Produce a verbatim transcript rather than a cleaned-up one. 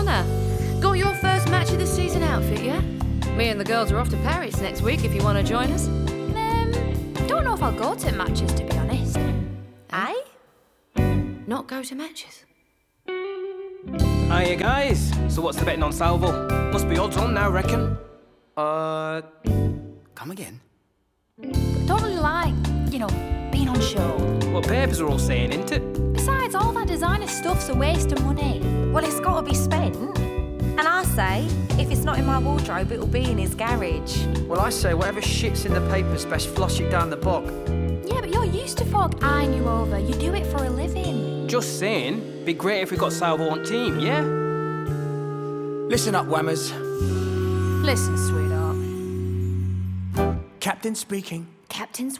honour. Got your first match of the season outfit, yeah? Me and the girls are off to Paris next week if you want to join us. Um, don't know if I'll go to matches, to be honest. Aye? Not go to matches? Hiya, guys. So what's the betting on Salvo? Must be odds on now, reckon. Uh... Come again? Don't really like, you know, being on show. What papers are all saying, ain't it? Besides, all that designer stuff's a waste of money. Well, it's got to be spent. And I say, if it's not in my wardrobe, it'll be in his garage. Well, I say whatever shit's in the papers, best flush it down the bog. Yeah, but you're used to folk eyeing you over. You do it for a living. Just saying. Be great if we got Salvo on team, yeah? Listen up, whammers. Listen, sweetheart. Captain speaking. Captain's